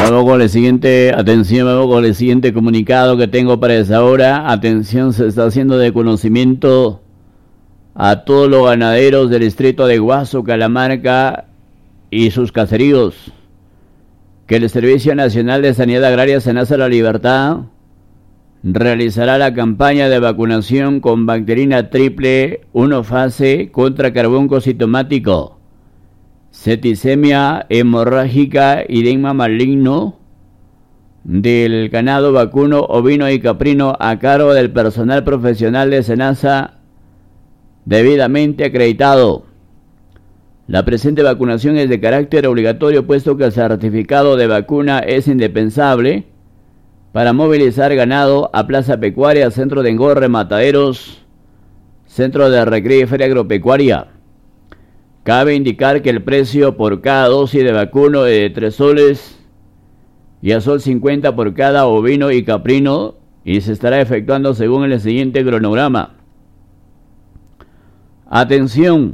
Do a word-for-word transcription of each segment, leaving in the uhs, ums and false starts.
Vamos con el siguiente, atención, vamos con el siguiente comunicado que tengo para esa hora. Atención, se está haciendo de conocimiento a todos los ganaderos del distrito de Huaso, Calamarca y sus caseríos que el Servicio Nacional de Sanidad Agraria SENASA La Libertad realizará la campaña de vacunación con bacterina triple uno fase contra carbonco sintomático, septicemia hemorrágica y edema maligno del ganado vacuno, ovino y caprino a cargo del personal profesional de SENASA debidamente acreditado. La presente vacunación es de carácter obligatorio, puesto que el certificado de vacuna es indispensable para movilizar ganado a plaza pecuaria, centro de engorre, mataderos, centro de recreo y feria agropecuaria. Cabe indicar que el precio por cada dosis de vacuno es de tres soles y a sol cincuenta por cada ovino y caprino, y se estará efectuando según el siguiente cronograma. Atención,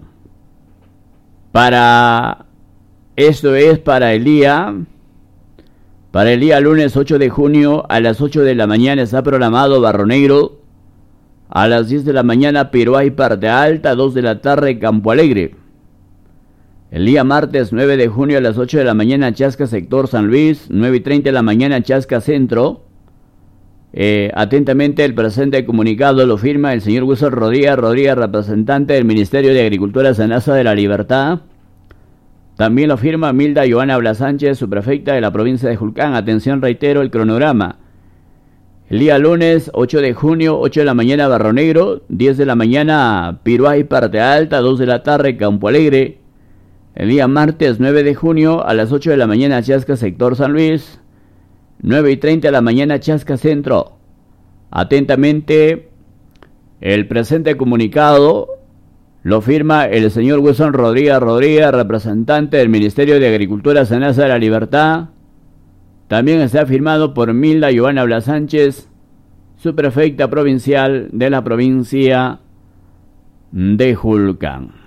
para esto es para el día para el día lunes ocho de junio a las ocho de la mañana está programado Barro Negro, a las diez de la mañana Piruá y Parte Alta, dos de la tarde Campo Alegre. El día martes nueve de junio a las ocho de la mañana Chasca Sector San Luis, nueve y treinta de la mañana Chasca Centro. Eh, atentamente el presente comunicado lo firma el señor Wilson Rodríguez Rodríguez, representante del Ministerio de Agricultura SENASA de La Libertad. También lo firma Milda Joana Blas Sánchez, subprefecta de la provincia de Julcán. Atención, reitero el cronograma. El día lunes ocho de junio, ocho de la mañana Barro Negro, diez de la mañana Piruá y Parte Alta, dos de la tarde Campo Alegre. El día martes nueve de junio a las ocho de la mañana Chasca Sector San Luis, nueve y treinta de la mañana Chasca Centro. Atentamente el presente comunicado lo firma el señor Wilson Rodríguez Rodríguez, representante del Ministerio de Agricultura SENASA de La Libertad. También está firmado por Milda Joana Blas Sánchez, subprefecta provincial de la provincia de Julcán.